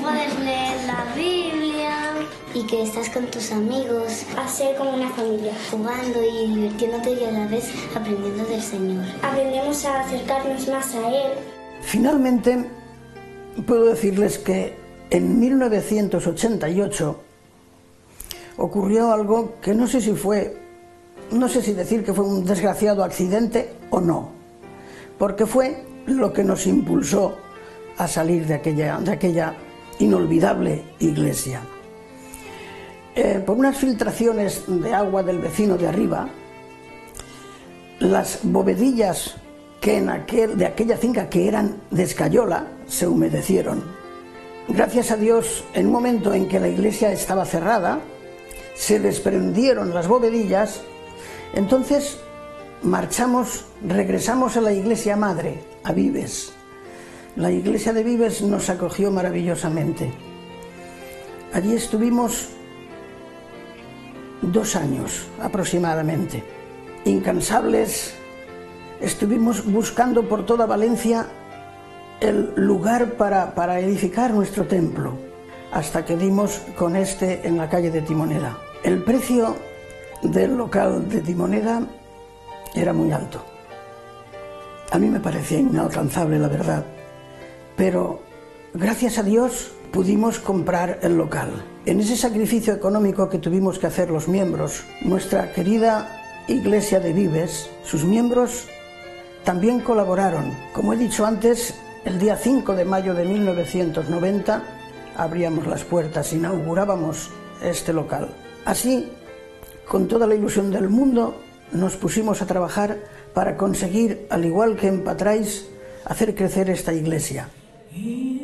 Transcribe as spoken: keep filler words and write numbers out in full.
puedes leer la Biblia. Y que estás con tus amigos. A ser como una familia. Jugando y divirtiéndote y a la vez aprendiendo del Señor. Aprendemos a acercarnos más a Él. Finalmente, puedo decirles que en mil novecientos ochenta y ocho ocurrió algo que no sé si fue, no sé si decir que fue un desgraciado accidente o no, porque fue lo que nos impulsó a salir de aquella, de aquella inolvidable iglesia. Eh, por unas filtraciones de agua del vecino de arriba, las bovedillas que en aquel, de aquella finca que eran de escayola se humedecieron. Gracias a Dios, en un momento en que la iglesia estaba cerrada, se desprendieron las bovedillas. Entonces marchamos, regresamos a la iglesia madre, a Vives. La iglesia de Vives nos acogió maravillosamente. Allí estuvimos dos años aproximadamente, incansables. Estuvimos buscando por toda Valencia el lugar para, para edificar nuestro templo, hasta que dimos con este en la calle de Timoneda. El precio del local de Timoneda era muy alto. A mí me parecía inalcanzable, la verdad, pero gracias a Dios pudimos comprar el local. En ese sacrificio económico que tuvimos que hacer los miembros, nuestra querida iglesia de Vives, sus miembros también colaboraron. Como he dicho antes, el día cinco de mayo de mil novecientos noventa abríamos las puertas, inaugurábamos este local. Así, con toda la ilusión del mundo, nos pusimos a trabajar para conseguir, al igual que en Patrais, hacer crecer esta iglesia.